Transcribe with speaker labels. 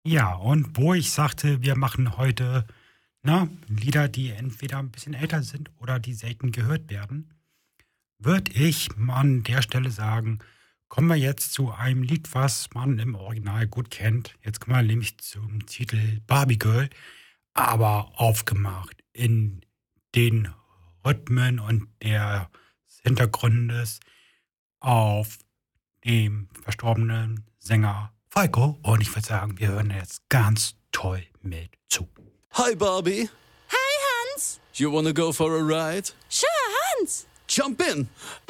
Speaker 1: Ja, und wo ich sagte, wir machen heute Lieder, die entweder ein bisschen älter sind oder die selten gehört werden, würde ich mal an der Stelle sagen, kommen wir jetzt zu einem Lied, was man im Original gut kennt. Jetzt kommen wir nämlich zum Titel Barbie Girl, aber aufgemacht in den Rhythmen und des Hintergrundes auf dem verstorbenen Sänger Falco. Und ich würde sagen, wir hören jetzt ganz toll mit zu.
Speaker 2: Hi, Barbie.
Speaker 3: Hi, Hans.
Speaker 2: You wanna go for a ride?
Speaker 3: Sure, Hans.
Speaker 2: Jump in.